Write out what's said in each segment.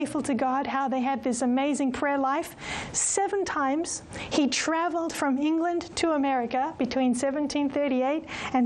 faithful to God, how they had this amazing prayer life. 7 times he traveled from England to America between 1738 and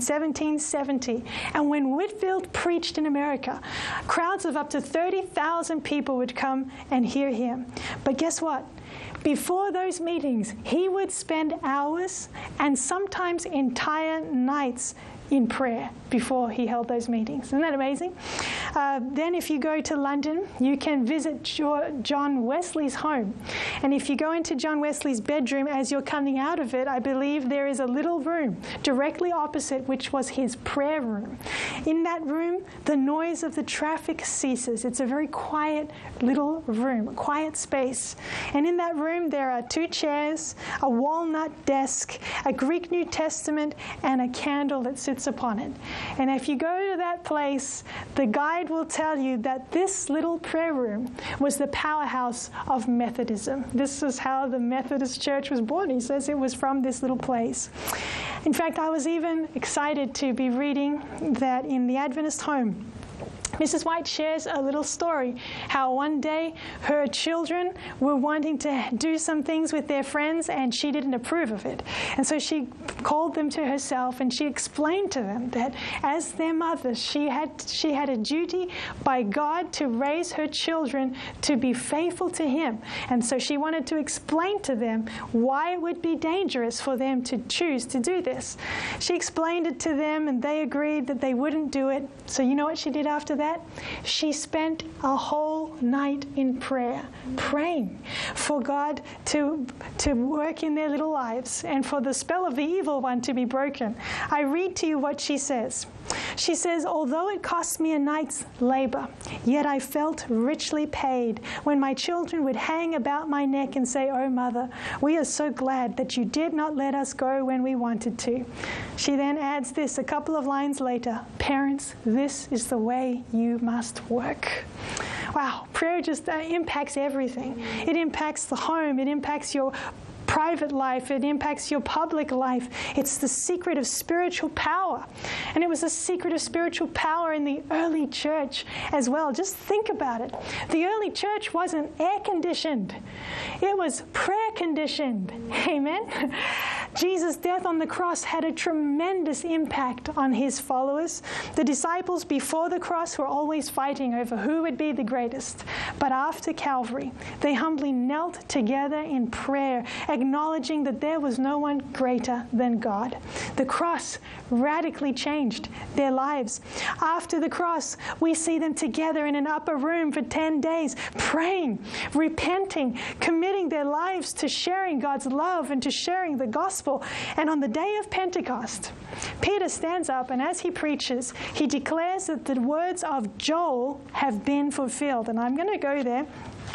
1770. And when Whitefield preached in America, crowds of up to 30,000 people would come and hear him. But guess what? Before those meetings, he would spend hours and sometimes entire nights in prayer before he held those meetings. Isn't that amazing? Then if you go to London, you can visit John Wesley's home. And if you go into John Wesley's bedroom, as you're coming out of it, I believe there is a little room directly opposite, which was his prayer room. In that room, the noise of the traffic ceases. It's a very quiet little room, a quiet space. And in that room, there are 2 chairs, a walnut desk, a Greek New Testament, and a candle that sits upon it. And if you go to that place, the guide will tell you that this little prayer room was the powerhouse of Methodism. This is how the Methodist Church was born. He says it was from this little place. In fact, I was even excited to be reading that in the Adventist home, Mrs. White shares a little story how one day her children were wanting to do some things with their friends and she didn't approve of it. And so she called them to herself and she explained to them that as their mother, she had a duty by God to raise her children to be faithful to Him. And so she wanted to explain to them why it would be dangerous for them to choose to do this. She explained it to them and they agreed that they wouldn't do it. So you know what she did after that? She spent a whole night in prayer, praying for God to work in their little lives and for the spell of the evil one to be broken. I read to you what she says. She says, although it cost me a night's labor, yet I felt richly paid when my children would hang about my neck and say, oh, Mother, we are so glad that you did not let us go when we wanted to. She then adds this a couple of lines later, parents, this is the way you must work. Wow, prayer just impacts everything. It impacts the home. It impacts your private life. It impacts your public life. It's the secret of spiritual power. And it was a secret of spiritual power in the early church as well. Just think about it. The early church wasn't air-conditioned. It was prayer-conditioned. Amen? Jesus' death on the cross had a tremendous impact on his followers. The disciples before the cross were always fighting over who would be the greatest. But after Calvary, they humbly knelt together in prayer, acknowledging that there was no one greater than God. The cross radically changed their lives. After the cross, we see them together in an upper room for 10 days, praying, repenting, committing their lives to sharing God's love and to sharing the gospel. And on the day of Pentecost, Peter stands up and as he preaches, he declares that the words of Joel have been fulfilled. And I'm going to go there.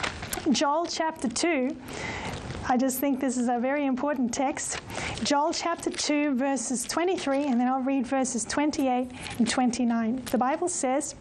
Joel chapter 2. I just think this is a very important text. Joel chapter 2, verses 23, and then I'll read verses 28 and 29. The Bible says,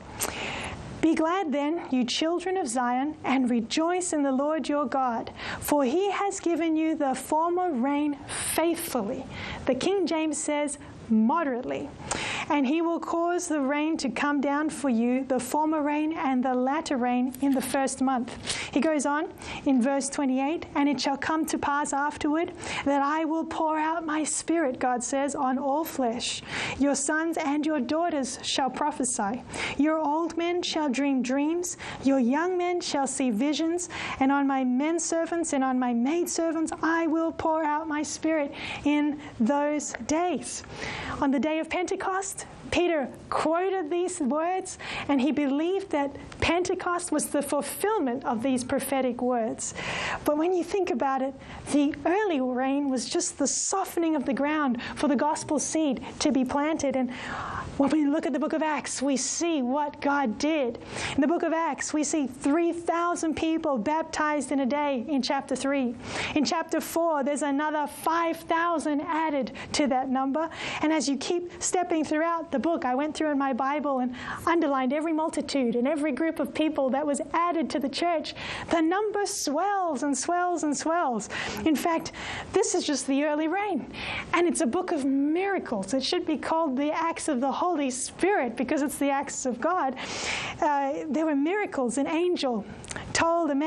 be glad then, you children of Zion, and rejoice in the Lord your God, for he has given you the former rain faithfully. The King James says, moderately. And he will cause the rain to come down for you, the former rain and the latter rain in the first month. He goes on in verse 28, and it shall come to pass afterward that I will pour out my spirit, God says, on all flesh. Your sons and your daughters shall prophesy. Your old men shall dream dreams. Your young men shall see visions. And on my men servants and on my maid servants I will pour out my spirit in those days. On the day of Pentecost, Peter quoted these words, and he believed that Pentecost was the fulfillment of these prophetic words. But when you think about it, the early rain was just the softening of the ground for the gospel seed to be planted. And when we look at the book of Acts, we see what God did. In the book of Acts, we see 3,000 people baptized in a day in chapter 3. In chapter 4, there's another 5,000 added to that number. And as you keep stepping throughout the the book, I went through in my Bible and underlined every multitude and every group of people that was added to the church. The number swells and swells and swells. In fact, this is just the early rain. And it's a book of miracles. It should be called the Acts of the Holy Spirit because it's the acts of God. There were miracles. An angel told a man